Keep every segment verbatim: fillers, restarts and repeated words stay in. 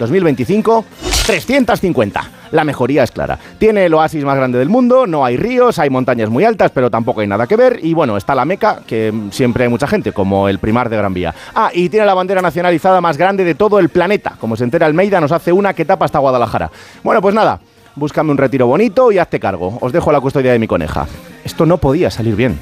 dos mil veinticinco, trescientos cincuenta. La mejoría es clara. Tiene el oasis más grande del mundo, no hay ríos, hay montañas muy altas, pero tampoco hay nada que ver. Y bueno, está la Meca, que siempre hay mucha gente, como el Primar de Gran Vía. Ah, y tiene la bandera nacionalizada más grande de todo el planeta. Como se entera Almeida, nos hace una que tapa hasta Guadalajara. Bueno, pues nada, búscame un retiro bonito y hazte cargo. Os dejo la custodia de mi coneja. Esto no podía salir bien.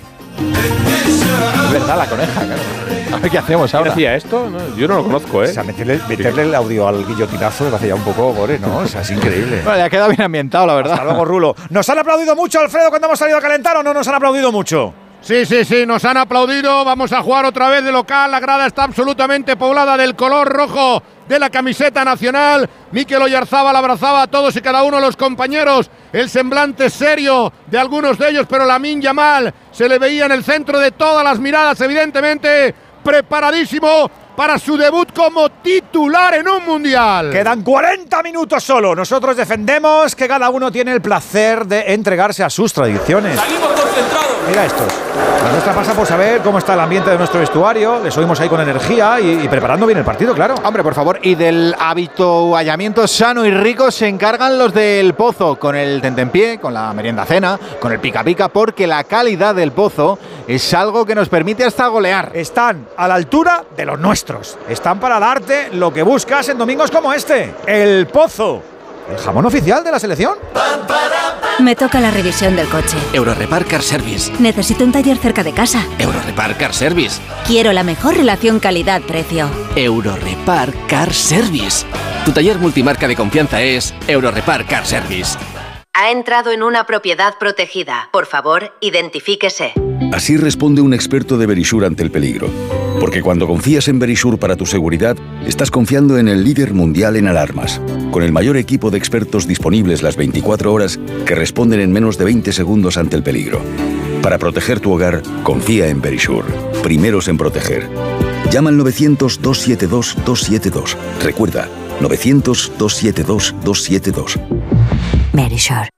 Es verdad, la coneja, claro. A ver qué hacemos ahora. ¿Quién hacía esto? No, yo no lo conozco, ¿eh? O sea, meterle, meterle el audio al guillotilazo me parece ya un poco gore, ¿no? O sea, es increíble. Bueno, ya queda bien ambientado, la verdad. Hasta luego, Rulo. ¿Nos han aplaudido mucho, Alfredo, cuando hemos salido a calentar o no nos han aplaudido mucho? Sí, sí, sí, nos han aplaudido. Vamos a jugar otra vez de local. La grada está absolutamente poblada del color rojo de la camiseta nacional. Mikel Oyarzábal abrazaba a todos y cada uno de los compañeros. El semblante serio de algunos de ellos, pero Lamine Yamal se le veía en el centro de todas las miradas, evidentemente preparadísimo para su debut como titular en un mundial. Quedan cuarenta minutos solo. Nosotros defendemos que cada uno tiene el placer de entregarse a sus tradiciones. ¡Salimos concentrados! Mira estos. La nuestra pasa por saber cómo está el ambiente de nuestro vestuario. Les oímos ahí con energía y, y preparando bien el partido, claro. Hombre, por favor, y del habituallamiento sano y rico se encargan los del Pozo, con el tentempié, con la merienda cena, con el pica pica, porque la calidad del Pozo es algo que nos permite hasta golear. Están a la altura de los nuestros. Están para darte lo que buscas en domingos como este. El Pozo, el jamón oficial de la selección. Me toca la revisión del coche. Eurorepar Car Service. Necesito un taller cerca de casa. Eurorepar Car Service. Quiero la mejor relación calidad-precio. Eurorepar Car Service. Tu taller multimarca de confianza es Eurorepar Car Service. Ha entrado en una propiedad protegida. Por favor, identifíquese. Así responde un experto de Verisure ante el peligro. Porque cuando confías en Verisure para tu seguridad, estás confiando en el líder mundial en alarmas, con el mayor equipo de expertos disponibles las veinticuatro horas que responden en menos de veinte segundos ante el peligro. Para proteger tu hogar, confía en Verisure. Primeros en proteger. Llama al novecientos, dos siete dos, dos siete dos. Recuerda, novecientos, dos siete dos, dos siete dos. Verisure.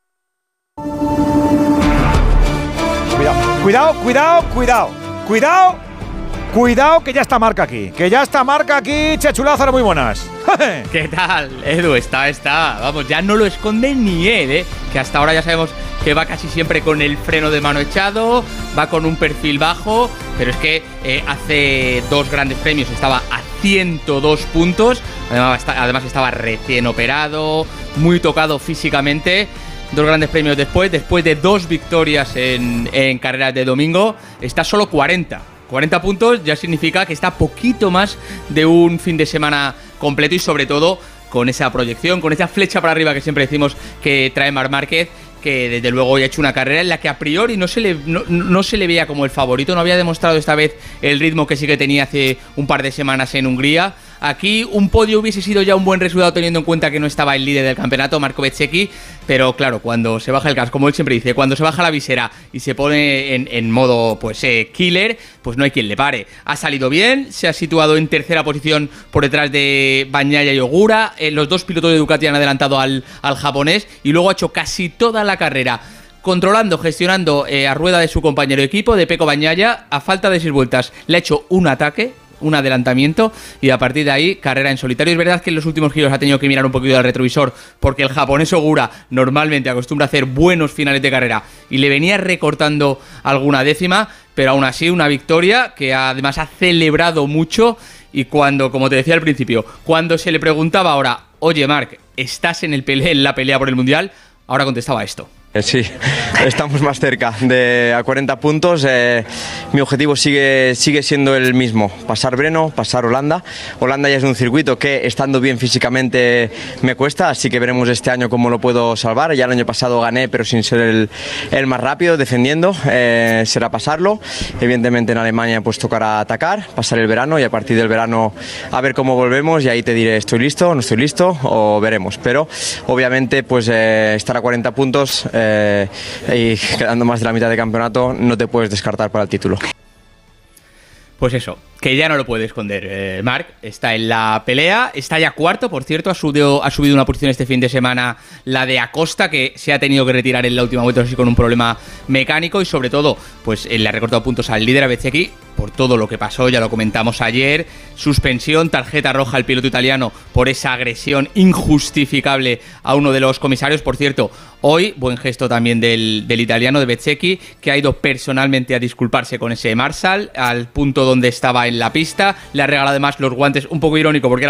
Cuidado, cuidado, cuidado, cuidado, cuidado, que ya está Marca aquí, que ya está Marca aquí, Chechu Lázaro, muy buenas. ¿Qué tal, Edu? Está, está, vamos, ya no lo esconde ni él, ¿eh? Que hasta ahora ya sabemos que va casi siempre con el freno de mano echado, va con un perfil bajo, pero es que eh, hace dos grandes premios estaba a ciento dos puntos, además, además estaba recién operado, muy tocado físicamente. Dos grandes premios después, después de dos victorias en, en carreras de domingo, está solo cuarenta. cuarenta puntos ya significa que está poquito más de un fin de semana completo y sobre todo con esa proyección, con esa flecha para arriba que siempre decimos que trae Marc Márquez, que desde luego hoy ha hecho una carrera en la que a priori no se le, no, no se le veía como el favorito, no había demostrado esta vez el ritmo que sí que tenía hace un par de semanas en Hungría. Aquí un podio hubiese sido ya un buen resultado teniendo en cuenta que no estaba el líder del campeonato, Marco Bezzecchi, pero claro, cuando se baja el casco, como él siempre dice, cuando se baja la visera y se pone en, en modo pues eh, killer, pues no hay quien le pare. Ha salido bien, se ha situado en tercera posición por detrás de Bagnaia y Ogura, eh, los dos pilotos de Ducati han adelantado al, al japonés y luego ha hecho casi toda la carrera controlando, gestionando eh, a rueda de su compañero de equipo, de Pecco Bagnaia. A falta de seis vueltas le ha hecho un ataque, un adelantamiento, y a partir de ahí carrera en solitario. Es verdad que en los últimos giros ha tenido que mirar un poquito al retrovisor porque el japonés Ogura normalmente acostumbra a hacer buenos finales de carrera y le venía recortando alguna décima, pero aún así una victoria que además ha celebrado mucho. Y cuando, como te decía al principio, cuando se le preguntaba ahora, oye Marc, ¿estás en, el pele- en la pelea por el Mundial?, ahora contestaba esto. Sí, estamos más cerca de a cuarenta puntos. Eh, mi objetivo sigue, sigue siendo el mismo, pasar Breno, pasar Holanda. Holanda ya es un circuito que estando bien físicamente me cuesta, así que veremos este año cómo lo puedo salvar. Ya el año pasado gané, pero sin ser el, el más rápido, defendiendo, eh, será pasarlo. Evidentemente en Alemania pues tocará atacar, pasar el verano y a partir del verano a ver cómo volvemos y ahí te diré estoy listo, no estoy listo o veremos. Pero obviamente pues eh, estar a cuarenta puntos eh, Eh, y quedando más de la mitad de campeonato no te puedes descartar para el título. Pues eso, que ya no lo puede esconder. Eh, Marc está en la pelea, está ya cuarto, por cierto, ha subido, ha subido una posición este fin de semana la de Acosta, que se ha tenido que retirar en la última vuelta así con un problema mecánico, y sobre todo, pues le ha recortado puntos al líder, a Bezzecchi, por todo lo que pasó, ya lo comentamos ayer, suspensión, tarjeta roja al piloto italiano por esa agresión injustificable a uno de los comisarios. Por cierto, hoy, buen gesto también del, del italiano, de Bezzecchi, que ha ido personalmente a disculparse con ese Marshall, al punto donde estaba en la pista, le ha regalado además los guantes, un poco irónico porque era